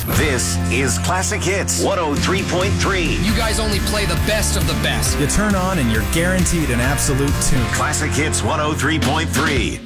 This is Classic Hits 103.3. You guys only play the best of the best. You turn on and you're guaranteed an absolute tune. Classic Hits 103.3.